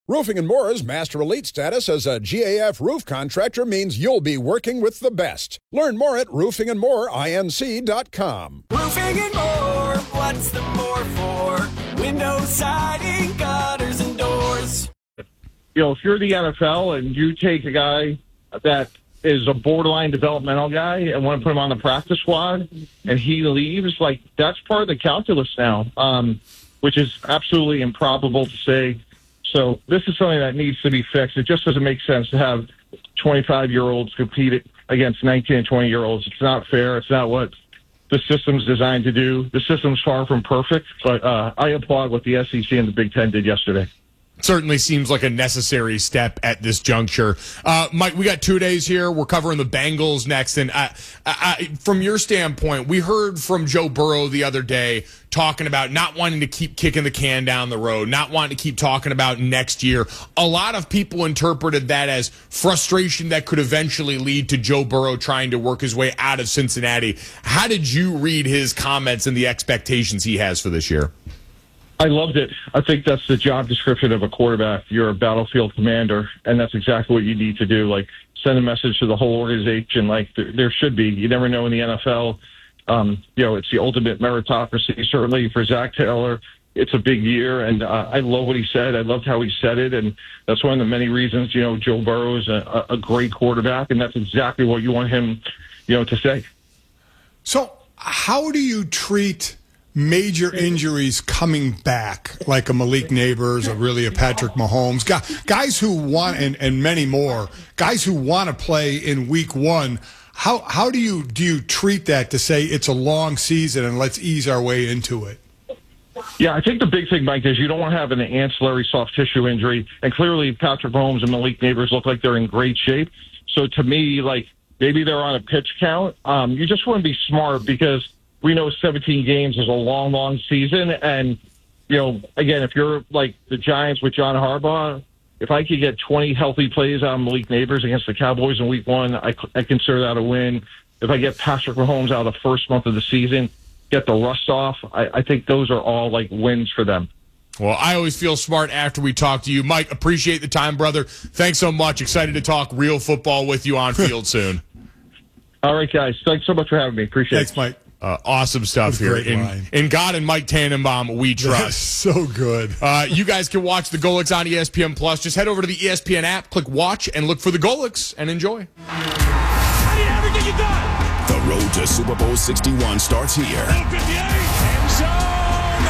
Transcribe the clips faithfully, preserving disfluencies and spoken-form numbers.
Roofing and More's Master Elite status as a G A F roof contractor means you'll be working with the best. Learn more at roofing and more inc dot com. Roofing and More, what's the more for? Windows, siding, gutters, and doors. You know, if you're the N F L and you take a guy that is a borderline developmental guy and want to put him on the practice squad and he leaves, like, that's part of the calculus now, um, which is absolutely improbable to say. So this is something that needs to be fixed. It just doesn't make sense to have twenty-five-year-olds compete against nineteen and twenty-year-olds. It's not fair. It's not what the system's designed to do. The system's far from perfect, but uh, I applaud what the S E C and the Big Ten did yesterday. Certainly seems like a necessary step at this juncture. Uh, Mike, we got two days here. We're covering the Bengals next. And I, I, from your standpoint, we heard from Joe Burrow the other day talking about not wanting to keep kicking the can down the road, not wanting to keep talking about next year. A lot of people interpreted that as frustration that could eventually lead to Joe Burrow trying to work his way out of Cincinnati. How did you read his comments and the expectations he has for this year? I loved it. I think that's the job description of a quarterback. You're a battlefield commander, and that's exactly what you need to do. Like, send a message to the whole organization. Like, there, there should be. You never know in the N F L. Um, you know, it's the ultimate meritocracy. Certainly for Zach Taylor, it's a big year, and uh, I love what he said. I loved how he said it, and that's one of the many reasons, you know, Joe Burrow is a, a great quarterback, and that's exactly what you want him, you know, to say. So how do you treat major injuries coming back, like a Malik Neighbors or really a Patrick Mahomes, guys who want, and, and many more, guys who want to play in week one? How how do you do you treat that to say it's a long season and let's ease our way into it? Yeah, I think the big thing, Mike, is you don't want to have an ancillary soft tissue injury. And clearly Patrick Mahomes and Malik Neighbors look like they're in great shape. So to me, like, maybe they're on a pitch count. Um, you just want to be smart because we know seventeen games is a long, long season. And, you know, again, if you're like the Giants with John Harbaugh, if I could get twenty healthy plays out of Malik Neighbors against the Cowboys in week one, I, I consider that a win. If I get Patrick Mahomes out of the first month of the season, get the rust off, I, I think those are all like wins for them. Well, I always feel smart after we talk to you. Mike, appreciate the time, brother. Thanks so much. Excited to talk real football with you on field soon. All right, guys. Thanks so much for having me. Appreciate Thanks, it. Thanks, Mike. Uh, awesome stuff here. In, in God and Mike Tannenbaum, we trust. That's so good. Uh, you guys can watch the Golics on E S P N Plus. Just head over to the E S P N app, click watch, and look for the Golics, and enjoy. I need everything you got. The road to Super Bowl sixty-one starts here. End zone.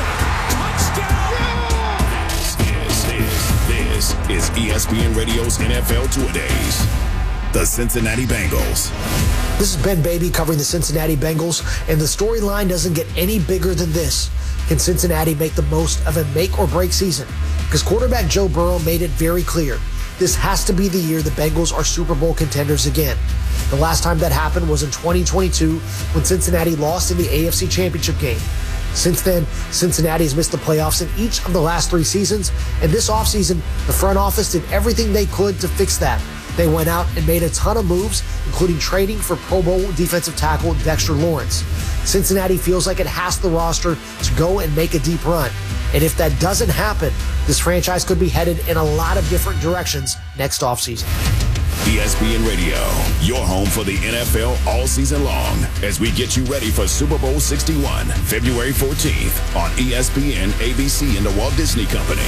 Touchdown. This is, this is E S P N Radio's N F L Two-A-Days. The Cincinnati Bengals. This is Ben Baby covering the Cincinnati Bengals, and the storyline doesn't get any bigger than this. Can Cincinnati make the most of a make-or-break season? Because quarterback Joe Burrow made it very clear. This has to be the year the Bengals are Super Bowl contenders again. The last time that happened was in twenty twenty-two when Cincinnati lost in the A F C Championship game. Since then, Cincinnati has missed the playoffs in each of the last three seasons, and this offseason, the front office did everything they could to fix that. They went out and made a ton of moves, including trading for Pro Bowl defensive tackle Dexter Lawrence. Cincinnati feels like it has the roster to go and make a deep run. And if that doesn't happen, this franchise could be headed in a lot of different directions next offseason. E S P N Radio, your home for the N F L all season long, as we get you ready for Super Bowl sixty-one, February fourteenth on E S P N, A B C, and the Walt Disney Company.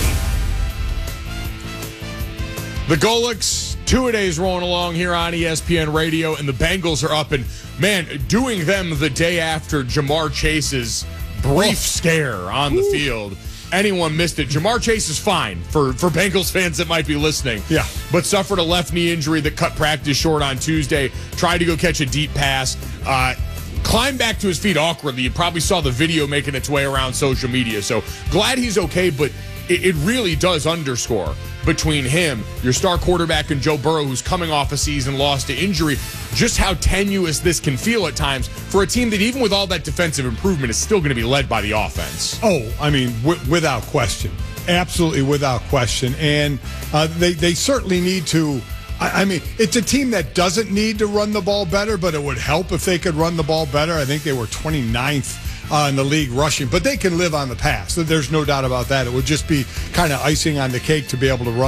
The Golics, two-a-days rolling along here on E S P N Radio, and the Bengals are up. And, man, doing them the day after Ja'Marr Chase's brief scare on the field. Anyone missed it. Ja'Marr Chase is fine for, for Bengals fans that might be listening. Yeah. But suffered a left knee injury that cut practice short on Tuesday. Tried to go catch a deep pass. Uh, climbed back to his feet awkwardly. You probably saw the video making its way around social media. So glad he's okay, but it, it really does underscore between him, your star quarterback, and Joe Burrow, who's coming off a season lost to injury, just how tenuous this can feel at times for a team that, even with all that defensive improvement, is still going to be led by the offense. Oh, I mean, w- without question. Absolutely without question. And uh, they, they certainly need to, I, I mean, it's a team that doesn't need to run the ball better, but it would help if they could run the ball better. I think they were twenty-ninth Uh, in the league rushing, but they can live on the pass. There's no doubt about that. It would just be kind of icing on the cake to be able to run